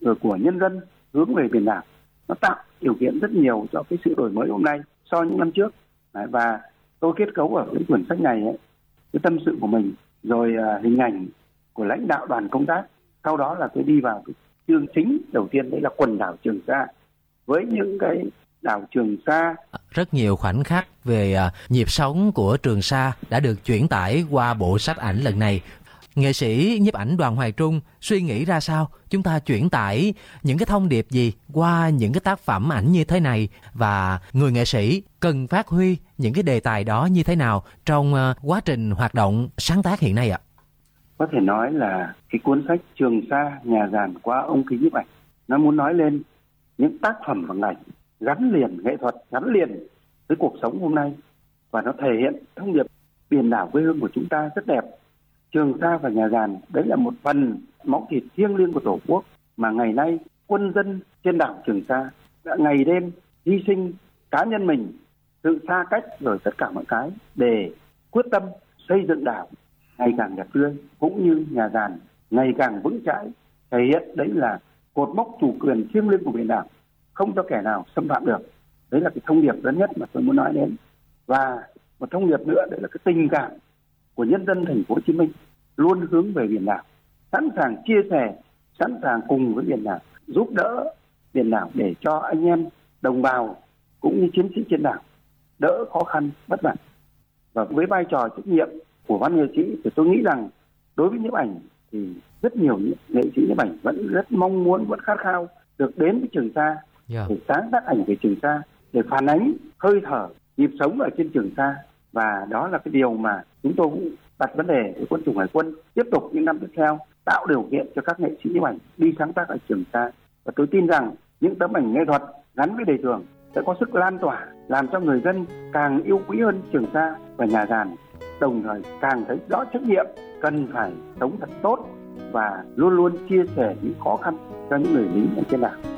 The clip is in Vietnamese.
của nhân dân hướng về biển đảo, nó tạo điều kiện rất nhiều cho cái sự đổi mới hôm nay so với những năm trước. Và tôi kết cấu ở cái quyển sách này cái tâm sự của mình, rồi hình ảnh của lãnh đạo đoàn công tác. Sau đó là tôi đi vào cái chương chính đầu tiên, đấy là quần đảo Trường Sa, với những cái đảo Trường Sa. Rất nhiều khoảnh khắc về nhịp sống của Trường Sa đã được chuyển tải qua bộ sách ảnh lần này. Nghệ sĩ nhiếp ảnh Đoàn Hoài Trung suy nghĩ ra sao? Chúng ta chuyển tải những cái thông điệp gì qua những cái tác phẩm ảnh như thế này, và người nghệ sĩ cần phát huy những cái đề tài đó như thế nào trong quá trình hoạt động sáng tác hiện nay ạ? Có thể nói là cái cuốn sách Trường Sa nhà giàn qua ống kính nhiếp ảnh, nó muốn nói lên những tác phẩm bằng ảnh gắn liền nghệ thuật, gắn liền với cuộc sống hôm nay, và nó thể hiện thông điệp biển đảo quê hương của chúng ta rất đẹp. Trường Sa và nhà giàn đấy là một phần máu thịt thiêng liêng của Tổ quốc mà ngày nay quân dân trên đảo Trường Sa đã ngày đêm hy sinh cá nhân mình, sự xa cách rồi tất cả mọi cái để quyết tâm xây dựng đảo ngày càng đẹp tươi, cũng như nhà giàn ngày càng vững chãi, thể hiện đấy là cột mốc chủ quyền thiêng liêng của biển đảo, không cho kẻ nào xâm phạm được. Đấy là cái thông điệp lớn nhất mà tôi muốn nói đến. Và một thông điệp nữa, đấy là cái tình cảm của nhân dân thành phố Hồ Chí Minh luôn hướng về biển đảo, sẵn sàng chia sẻ, sẵn sàng cùng với biển đảo, giúp đỡ biển đảo để cho anh em đồng bào cũng như chiến sĩ trên đảo đỡ khó khăn vất vả. Và với vai trò trách nhiệm của văn nghệ sĩ thì tôi nghĩ rằng đối với nhiếp ảnh thì rất nhiều nghệ sĩ nhiếp ảnh vẫn rất mong muốn, vẫn khát khao được đến với Trường Sa để sáng tác ảnh về Trường Sa, để phản ánh hơi thở, nhịp sống ở trên Trường Sa. Và đó là cái điều mà chúng tôi cũng đặt vấn đề với quân chủng hải quân tiếp tục những năm tiếp theo, tạo điều kiện cho các nghệ sĩ nhiếp ảnh đi sáng tác ở Trường Sa. Và tôi tin rằng những tấm ảnh nghệ thuật gắn với đời thường sẽ có sức lan tỏa, làm cho người dân càng yêu quý hơn Trường Sa và nhà giàn, đồng thời càng thấy rõ trách nhiệm cần phải sống thật tốt và luôn luôn chia sẻ những khó khăn cho những người lính ở trên đảo.